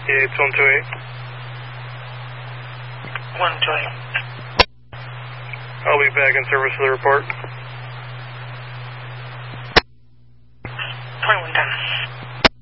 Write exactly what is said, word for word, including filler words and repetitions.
Yeah, it's one two eight. one two eight. I'll be back in service for the report. twenty-one